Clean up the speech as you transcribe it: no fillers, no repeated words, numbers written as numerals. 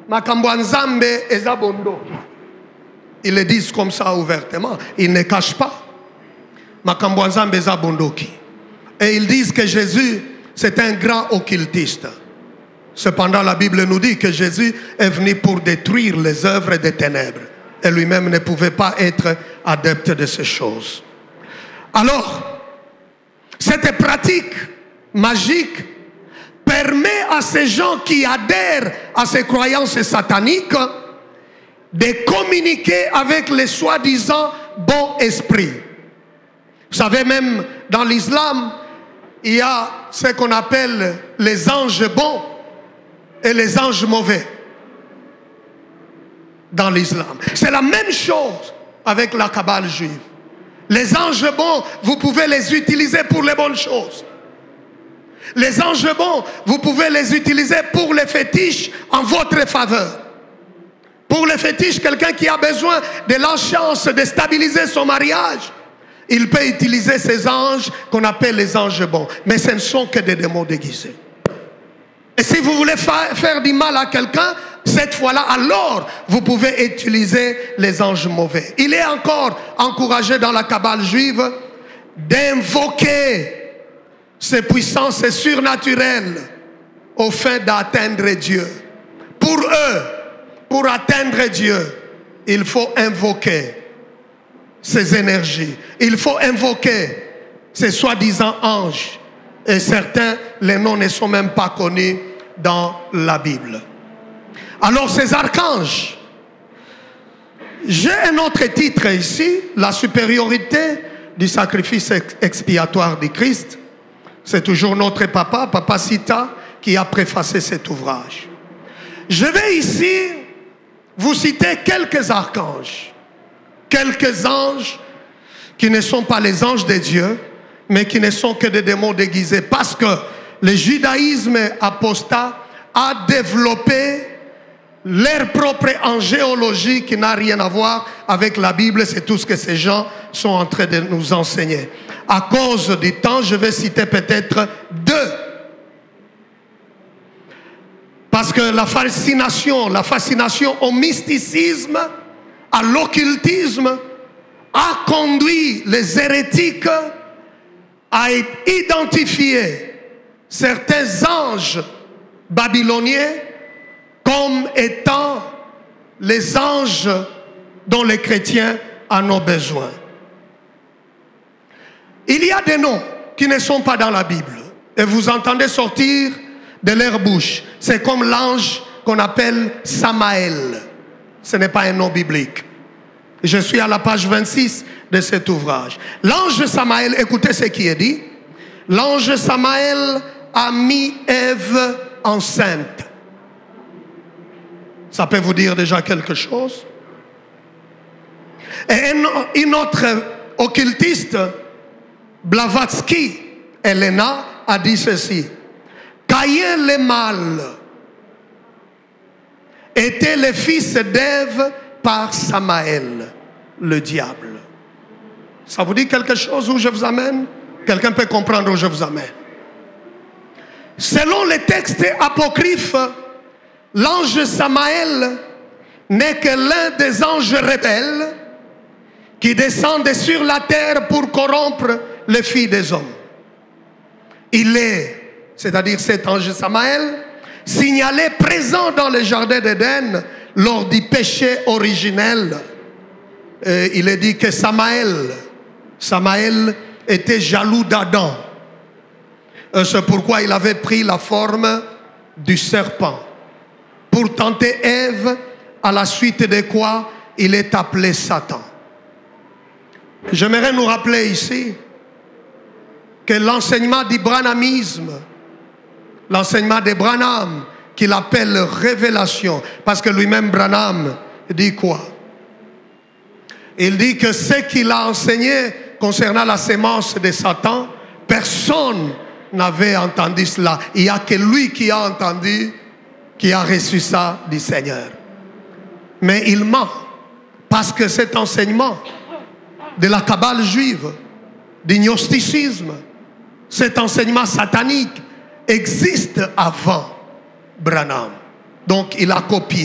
Makambo nzambe eza bondoki. Ils le disent comme ça ouvertement. Ils ne cachent pas. Makambo nzambe eza bondoki. Et ils disent que Jésus, c'est un grand occultiste. Cependant, la Bible nous dit que Jésus est venu pour détruire les œuvres des ténèbres. Et lui-même ne pouvait pas être adepte de ces choses. Alors, cette pratique magique permet à ces gens qui adhèrent à ces croyances sataniques de communiquer avec les soi-disant bons esprits. Vous savez, même dans l'islam, il y a ce qu'on appelle les anges bons et les anges mauvais. Dans l'islam. C'est la même chose avec la Kabbale juive. Les anges bons, vous pouvez les utiliser pour les bonnes choses. Les anges bons, vous pouvez les utiliser pour les fétiches en votre faveur. Pour les fétiches, quelqu'un qui a besoin de la chance de stabiliser son mariage, il peut utiliser ces anges qu'on appelle les anges bons. Mais ce ne sont que des démons déguisés. Et si vous voulez faire du mal à quelqu'un, cette fois-là, alors, vous pouvez utiliser les anges mauvais. Il est encore encouragé dans la Kabbale juive d'invoquer ces puissances surnaturelles au fin d'atteindre Dieu. Pour eux, pour atteindre Dieu, il faut invoquer ces énergies. Il faut invoquer ces soi-disant anges. Et certains, les noms ne sont même pas connus dans la Bible. Alors ces archanges, j'ai un autre titre ici, la supériorité du sacrifice expiatoire du Christ. C'est toujours notre papa, Papa Sita, qui a préfacé cet ouvrage. Je vais ici vous citer quelques archanges, quelques anges qui ne sont pas les anges de Dieu, mais qui ne sont que des démons déguisés. Parce que le judaïsme apostat a développé leur propre angéologie qui n'a rien à voir avec la Bible. C'est tout ce que ces gens sont en train de nous enseigner. À cause du temps, je vais citer peut-être deux. Parce que la fascination au mysticisme, à l'occultisme, a conduit les hérétiques à identifier certains anges babyloniens comme étant les anges dont les chrétiens en ont besoin. Il y a des noms qui ne sont pas dans la Bible et vous entendez sortir de leur bouche. C'est comme l'ange qu'on appelle Samaël. Ce n'est pas un nom biblique. Je suis à la page 26 de cet ouvrage. L'ange Samaël, écoutez ce qui est dit. L'ange Samaël a mis Ève enceinte. Ça peut vous dire déjà quelque chose. Et une autre occultiste, Blavatsky, Elena, a dit ceci. Caïn le mâle était le fils d'Ève par Samaël, le diable. Ça vous dit quelque chose où je vous amène? Quelqu'un peut comprendre où je vous amène? Selon les textes apocryphes, l'ange Samaël n'est que l'un des anges rebelles qui descendent sur la terre pour corrompre les filles des hommes. Il est, c'est-à-dire cet ange Samaël, signalé présent dans le jardin d'Éden lors du péché originel. Il est dit que Samaël était jaloux d'Adam. C'est pourquoi il avait pris la forme du serpent pour tenter Ève, à la suite de quoi il est appelé Satan. J'aimerais nous rappeler ici que l'enseignement du branhamisme, l'enseignement de Branham, qu'il appelle révélation, parce que lui-même Branham dit quoi? Il dit que ce qu'il a enseigné concernant la sémence de Satan, personne n'avait entendu cela. Il n'y a que lui qui a entendu, qui a reçu ça du Seigneur. Mais il ment, parce que cet enseignement de la Kabbale juive, du gnosticisme, cet enseignement satanique existe avant Branham. Donc il a copié.